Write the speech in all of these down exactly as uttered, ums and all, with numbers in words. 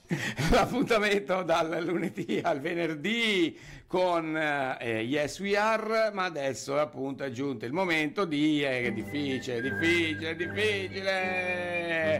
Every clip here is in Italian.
L'appuntamento dal lunedì al venerdì con eh, Yes We Are, ma adesso appunto è giunto il momento di eh, che è difficile, difficile, difficile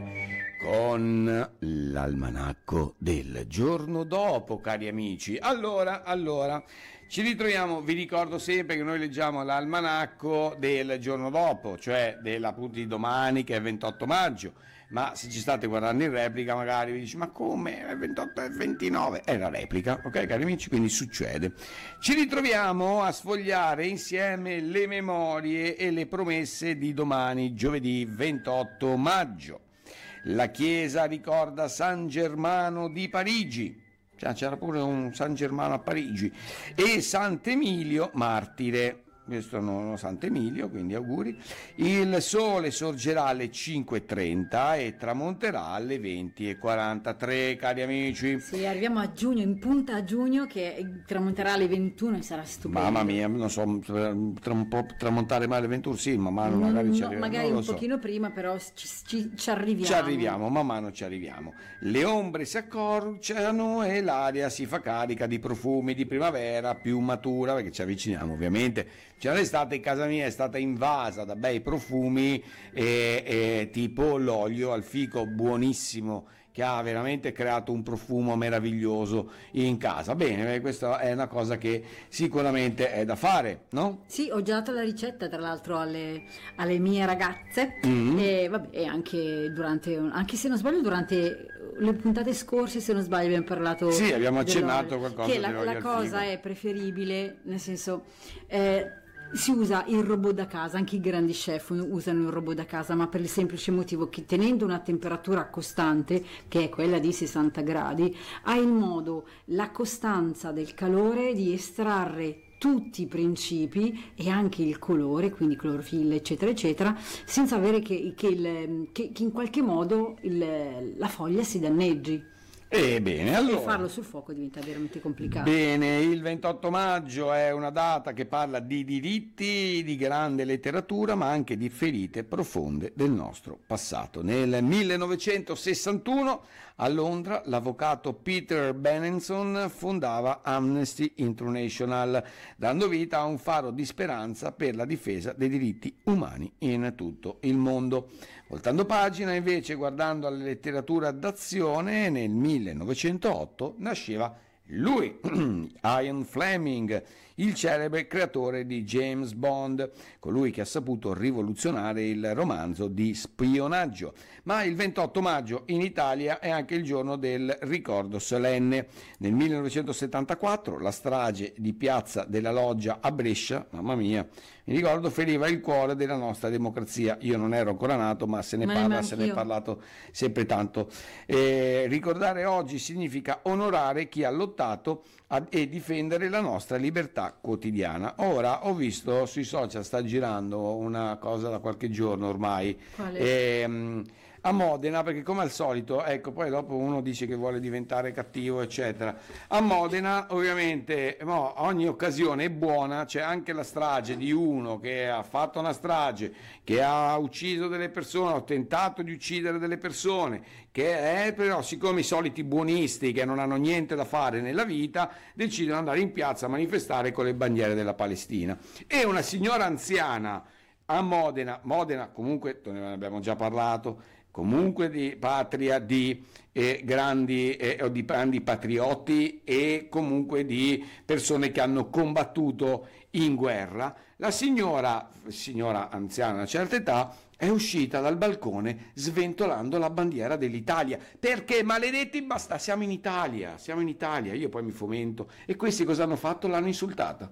con l'almanacco del giorno dopo, cari amici. Allora, allora ci ritroviamo, vi ricordo sempre che noi leggiamo l'almanacco del giorno dopo, cioè della appunto di domani che è ventotto maggio. Ma se ci state guardando in replica magari vi dici ma come è ventotto e ventinove, è la replica, ok cari amici, quindi succede. Ci ritroviamo a sfogliare insieme le memorie e le promesse di domani, giovedì ventotto maggio. La chiesa ricorda San Germano di Parigi, c'era pure un San Germano a Parigi, e Sant'Emilio martire. Questo non Sant'Emilio, quindi auguri. Il sole sorgerà alle cinque e trenta e tramonterà alle venti e quarantatré, cari amici. Sì, arriviamo a giugno, in punta a giugno, che tramonterà alle ventuno e sarà stupendo. Mamma mia, non so, tra, può tramontare mai alle ventuno, sì, man mano no, magari no, ci arriviamo. Magari un so. pochino prima, però ci, ci, ci arriviamo. Ci arriviamo, man mano ci arriviamo. Le ombre si accorciano e l'aria si fa carica di profumi di primavera più matura, perché ci avviciniamo ovviamente. Cioè l'estate in casa mia è stata invasa da bei profumi e, e tipo l'olio al fico buonissimo che ha veramente creato un profumo meraviglioso in casa. Bene, questa è una cosa che sicuramente è da fare, no? Sì, ho già dato la ricetta tra l'altro alle, alle mie ragazze mm-hmm. e vabbè, anche durante, anche se non sbaglio durante le puntate scorse, se non sbaglio abbiamo parlato, sì, abbiamo accennato dell'olio, qualcosa che la, la cosa figo. È preferibile, nel senso eh, si usa il robot da casa, anche i grandi chef usano il robot da casa, ma per il semplice motivo che tenendo una temperatura costante, che è quella di sessanta gradi, hai il modo, la costanza del calore di estrarre tutti i principi e anche il colore, quindi clorofilla eccetera eccetera, senza avere che, che, il, che, che in qualche modo il, la foglia si danneggi. E bene, allora, e farlo sul fuoco diventa veramente complicato. Bene, il ventotto maggio è una data che parla di diritti, di grande letteratura, ma anche di ferite profonde del nostro passato. Nel millenovecentosessantuno a Londra l'avvocato Peter Benenson fondava Amnesty International, dando vita a un faro di speranza per la difesa dei diritti umani in tutto il mondo. Voltando pagina invece, guardando alla letteratura d'azione, nel millenovecentootto nasceva lui, Ian Fleming, il celebre creatore di James Bond, colui che ha saputo rivoluzionare il romanzo di spionaggio. Ma il ventotto maggio in Italia è anche il giorno del ricordo solenne. Nel millenovecentosettantaquattro la strage di Piazza della Loggia a Brescia, mamma mia, mi ricordo, feriva il cuore della nostra democrazia. Io non ero ancora nato, ma se ne ma parla, se ne è io. parlato sempre tanto. Eh, ricordare oggi significa onorare chi ha lottato a, e difendere la nostra libertà quotidiana. Ora ho visto sui social, sta girando una cosa da qualche giorno ormai. Quale? Ehm, a Modena, perché come al solito, ecco, poi dopo uno dice che vuole diventare cattivo eccetera, a Modena ovviamente no, ogni occasione è buona, c'è anche la strage di uno che ha fatto una strage, che ha ucciso delle persone, ha tentato di uccidere delle persone, che è però, siccome i soliti buonisti che non hanno niente da fare nella vita decidono di andare in piazza a manifestare con le bandiere della Palestina, e una signora anziana a Modena, Modena comunque, ne abbiamo già parlato, comunque di patria di eh, grandi eh, o di grandi patrioti e comunque di persone che hanno combattuto in guerra, la signora, signora anziana a una certa età, è uscita dal balcone sventolando la bandiera dell'Italia, perché maledetti basta, siamo in Italia, siamo in Italia, io poi mi fomento, e questi cosa hanno fatto? L'hanno insultata.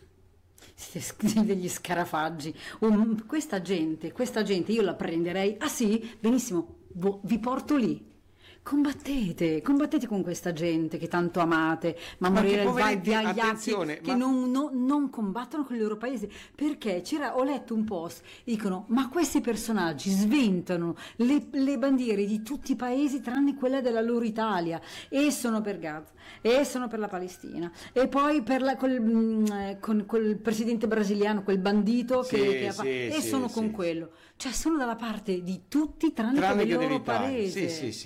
Degli scarafaggi. Um, questa gente, questa gente io la prenderei. Ah sì? Benissimo, vo- vi porto lì. Combattete, combattete con questa gente che tanto amate, ma, ma morire vai via gli altri che ma... non, non, non combattono con il loro paese, perché c'era, ho letto un post, dicono ma questi personaggi sventano le, le bandiere di tutti i paesi tranne quella della loro Italia, e sono per Gaza, e sono per la Palestina, e poi per la, col, con quel presidente brasiliano, quel bandito sì, che, che sì, ha, e sì, sono sì, con sì. quello, cioè sono dalla parte di tutti tranne, tranne che il loro dell'Italia. paese. Sì, sì, sì. È,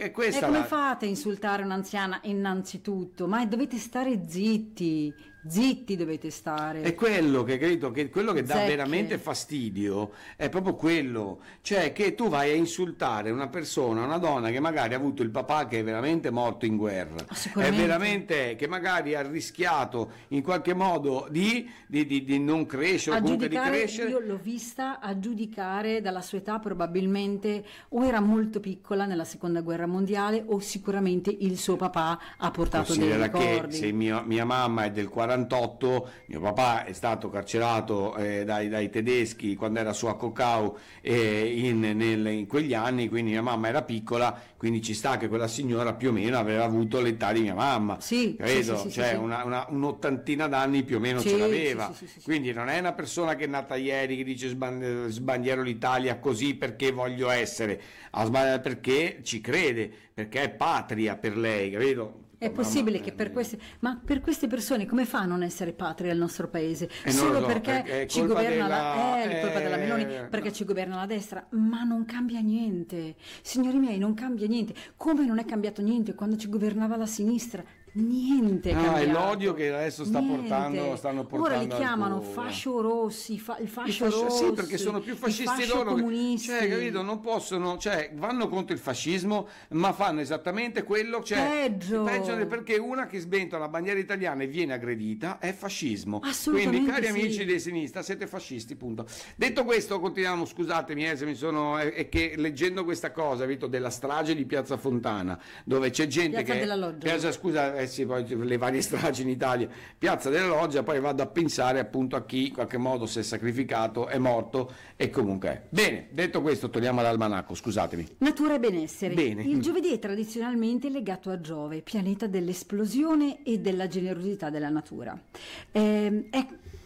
è questa E come la... fate a insultare un'anziana innanzitutto? Ma dovete stare zitti, zitti dovete stare. È quello che credo che quello che dà Zecche. veramente fastidio è proprio quello, cioè che tu vai a insultare una persona, una donna che magari ha avuto il papà che è veramente morto in guerra, è Sicuramente. veramente che magari ha rischiato in qualche modo di, di, di, di non crescere o A comunque di giudicare, crescere. io l'ho vista a giudicare dalla sua età, probabilmente o era molto piccola nella seconda guerra mondiale o sicuramente il suo papà ha portato dei Considera che ricordi. se mia, mia mamma è del quarantotto, mio papà è stato carcerato eh, dai, dai tedeschi quando era su a Cocao eh, in, nel- in quegli anni, quindi mia mamma era piccola, quindi ci sta che quella signora più o meno aveva avuto l'età di mia mamma, Sì, credo, sì, sì, sì, cioè sì, sì. una- una- un'ottantina d'anni più o meno Sì, ce l'aveva, sì, sì, sì, sì. quindi non è una persona che è nata ieri che dice sban- sbandiero l'Italia così perché voglio essere, ha sbagliato perché ci crede, perché è patria per lei, capito? È possibile Mamma che per mia. queste, ma per queste persone come fa a non essere patria al nostro paese? Eh, non Solo lo so, perché è- è ci colpa governa la, della- eh, è colpa della eh, Meloni, perché no. ci governa la destra, ma non cambia niente. Signori miei, non cambia niente. Come non è cambiato niente quando ci governava la sinistra? Niente è No, è cambiato. l'odio che adesso sta Niente. portando- stanno Ora li portando al chiamano povo. fascio rossi, fa- il I fascio fasci- rosso. sì, perché sono più fascisti loro, comunisti. cioè, capito? Non possono, cioè, vanno contro il fascismo, ma fanno esattamente quello, cioè, Peggio. peggio, perché una che sventola la bandiera italiana e viene aggredita è fascismo. Assolutamente Quindi, cari sì. amici di sinistra, siete fascisti, punto. Detto questo, continuiamo, scusatemi, eh, se mi sono, è, è che leggendo questa cosa, capito, della strage di Piazza Fontana, dove c'è gente Piazza che... della Loggia. Piazza, scusa, eh sì, poi le varie stragi in Italia, Piazza della Loggia, poi vado a pensare appunto a chi in qualche modo si è sacrificato, è morto e comunque è. Bene, detto questo, torniamo all'almanacco, scusatemi. Natura e benessere. Bene. Il giovedì è tradizionalmente legato a Giove, pianeta dell'esplosione e della generosità della natura. Ehm, è-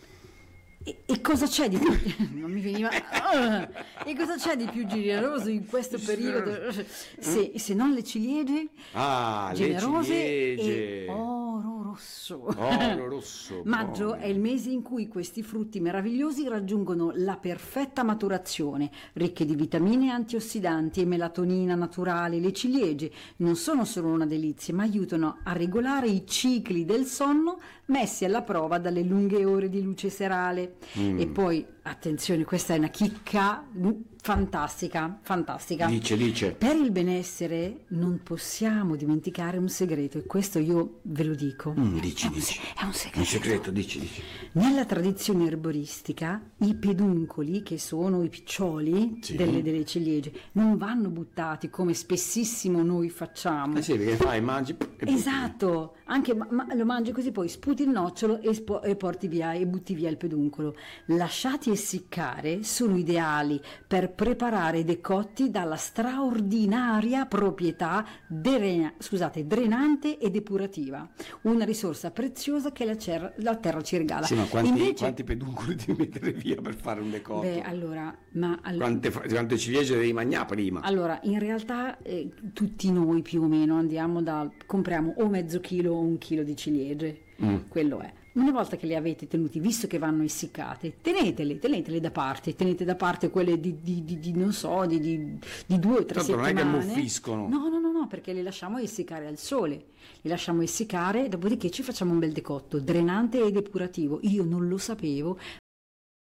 E, e cosa c'è di più? Non mi veniva. Ah! E cosa c'è di più generoso in questo periodo? Se, se non le ciliegie Ah, le generose ciliegie. e oro rosso. Oro rosso. Maggio buoni. è il mese in cui questi frutti meravigliosi raggiungono la perfetta maturazione, ricche di vitamine e antiossidanti e melatonina naturale. Le ciliegie non sono solo una delizia, ma aiutano a regolare i cicli del sonno messi alla prova dalle lunghe ore di luce serale. Mm. E poi, attenzione, questa è una chicca mm, fantastica, fantastica. Dice, dice. Per il benessere non possiamo dimenticare un segreto, e questo io ve lo dico. Mm, dici, è, un, dici. se- è un segreto. Un segreto, dici, dici. Nella tradizione erboristica, i peduncoli, che sono i piccioli Sì. delle, delle ciliegie, non vanno buttati come spessissimo noi facciamo. Eh sì, perché fai, mangi e butti. Esatto, anche ma- ma- lo mangi così, poi sputi il nocciolo e, spo- e porti via e butti via il peduncolo. Lasciati essiccare sono ideali per preparare decotti dalla straordinaria proprietà drena- scusate, drenante e depurativa, una risorsa preziosa che la, cer- la terra ci regala. Sì, ma quanti, Invece- quanti peduncoli devi mettere via per fare un decotto? Beh, allora, ma all- Quante, fa- quante ciliegie devi mangiare prima? allora, in realtà eh, tutti noi più o meno andiamo da, compriamo o mezzo chilo o un chilo di ciliegie, Mm. quello è. Una volta che le avete tenuti, visto che vanno essiccate, tenetele, tenetele da parte, tenete da parte quelle di, di, di, di non so, di, di, di due o tre Tanto non è settimane. che ammuffiscono. No, no, no, no, perché le lasciamo essiccare al sole, le lasciamo essiccare, dopodiché ci facciamo un bel decotto, drenante e depurativo. Io non lo sapevo,